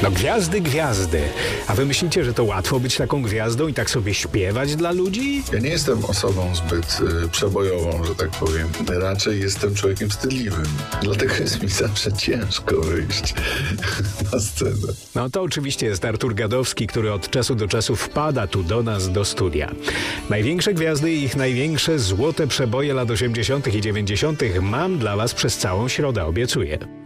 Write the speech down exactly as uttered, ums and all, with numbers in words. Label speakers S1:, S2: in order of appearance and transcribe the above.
S1: No gwiazdy, gwiazdy. A wy myślicie, że to łatwo być taką gwiazdą i tak sobie śpiewać dla ludzi?
S2: Ja nie jestem osobą zbyt y, przebojową, że tak powiem. Raczej jestem człowiekiem wstydliwym. Dlatego jest mi zawsze ciężko wyjść na scenę.
S1: No to oczywiście jest Artur Gadowski, który od czasu do czasu wpada tu do nas do studia. Największe gwiazdy i ich największe złote przeboje lat osiemdziesiątych i dziewięćdziesiątych mam dla was przez całą środę, obiecuję.